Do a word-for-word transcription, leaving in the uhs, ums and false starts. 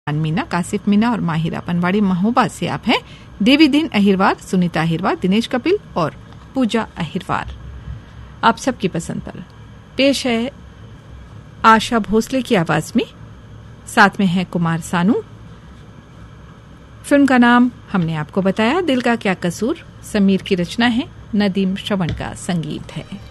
मीना, कासिफ मीना और माहिरा पनवाड़ी महोबा से आप हैं। देवी दिन अहिरवार, सुनीता अहिरवार, दिनेश कपिल और पूजा अहिरवार आप सबकी पसंद पर पेश है आशा भोसले की आवाज में, साथ में है कुमार सानू। फिल्म का नाम हमने आपको बताया, दिल का क्या कसूर। समीर की रचना है, नदीम श्रवण का संगीत है।